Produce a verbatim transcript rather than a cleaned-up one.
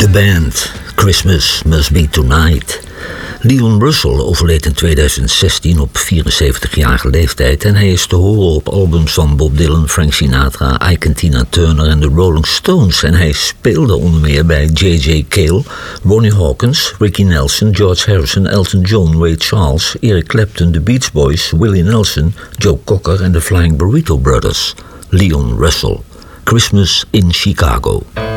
The Band, Christmas Must Be Tonight. Leon Russell overleed in tweeduizend zestien op vierenzeventigjarige leeftijd en hij is te horen op albums van Bob Dylan, Frank Sinatra, Ike en Tina Turner en de Rolling Stones. En hij speelde onder meer bij J J Cale, Ronnie Hawkins, Ricky Nelson, George Harrison, Elton John, Ray Charles, Eric Clapton, The Beach Boys, Willie Nelson, Joe Cocker en de Flying Burrito Brothers. Leon Russell, Christmas in Chicago.